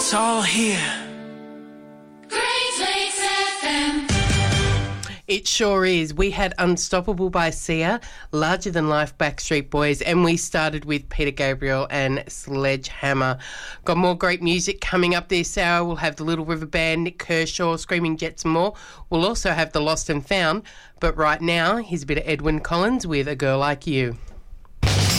It's all here. Great Lakes FM. It sure is. We had Unstoppable by Sia, Larger Than Life Backstreet Boys, and we started with Peter Gabriel and Sledgehammer. Got more great music coming up this hour. We'll have the Little River Band, Nick Kershaw, Screaming Jets and more. We'll also have the Lost and Found. But right now, here's a bit of Edwyn Collins with A Girl Like You.